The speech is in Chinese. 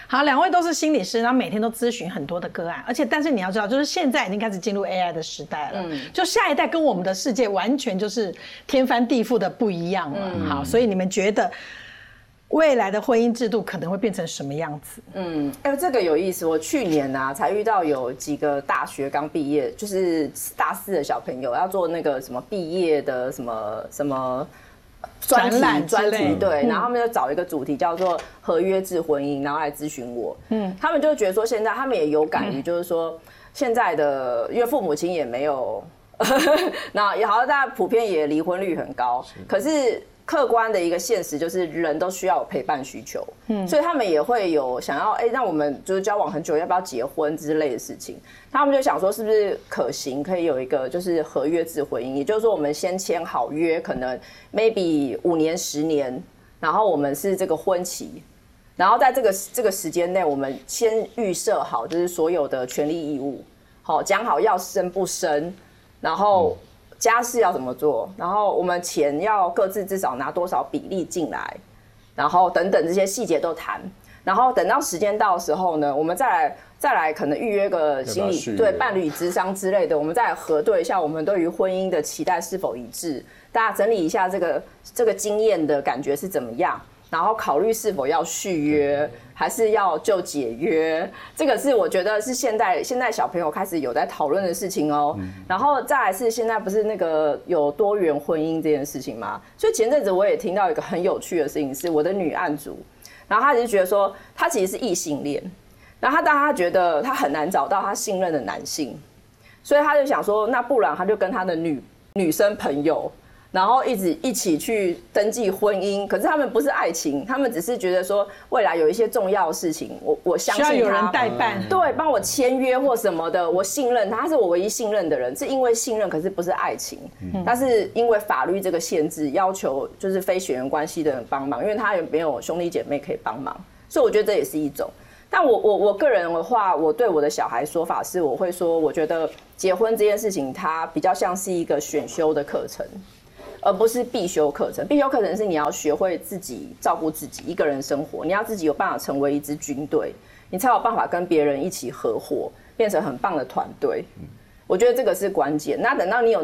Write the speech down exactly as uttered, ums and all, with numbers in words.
好，两位都是心理师，然后每天都咨询很多的个案，而且但是你要知道，就是现在已经开始进入 A I 的时代了，嗯、就下一代跟我们的世界完全就是天翻地覆的不一样了。嗯、好，所以你们觉得未来的婚姻制度可能会变成什么样子？ 嗯，哎、欸，这个有意思。我去年啊才遇到有几个大学刚毕业，就是大四的小朋友要做那个什么毕业的什么什么。专题专题对，嗯、然后他们就找一个主题叫做合约制婚姻，然后来咨询我。嗯，他们就觉得说，现在他们也有感于，就是说现在的，因为父母亲也没有，那也好像大家普遍也离婚率很高，可是客观的一个现实就是人都需要有陪伴需求，嗯，所以他们也会有想要，哎、欸，让我们就是交往很久，要不要结婚之类的事情。他们就想说，是不是可行，可以有一个就是合约制婚姻，也就是说，我们先签好约，可能 maybe 五年、十年，然后我们是这个婚期，然后在这个这个时间内，我们先预设好，就是所有的权利义务，好讲好要生不生，然后家事要怎么做，然后我们钱要各自至少拿多少比例进来，然后等等这些细节都谈，然后等到时间到的时候呢，我们再来再来可能预约个心理对伴侣咨商之类的，我们再来核对一下我们对于婚姻的期待是否一致，大家整理一下这个这个经验的感觉是怎么样，然后考虑是否要续约，还是要就解约，这个是我觉得是现在现在小朋友开始有在讨论的事情哦。嗯、然后再来是现在不是那个有多元婚姻这件事情吗？所以前阵子我也听到一个很有趣的事情，是我的女案主，然后她就觉得说她其实是异性恋，然后她当她觉得她很难找到她信任的男性，所以她就想说，那不然她就跟她的女女生朋友。然后一直一起去登记婚姻，可是他们不是爱情，他们只是觉得说未来有一些重要的事情，我我相信他需要有人代办， 对，帮我签约或什么的，我信任他，他是我唯一信任的人，是因为信任，可是不是爱情，嗯、但是因为法律这个限制，要求就是非血缘关系的人帮忙，因为他也没有兄弟姐妹可以帮忙，所以我觉得这也是一种。但我我我个人的话，我对我的小孩说法是，我会说，我觉得结婚这件事情，它比较像是一个选修的课程。而不是必修课程，必修课程是你要学会自己照顾自己，一个人生活，你要自己有办法成为一支军队，你才有办法跟别人一起合伙，变成很棒的团队。我觉得这个是关键。那等到你有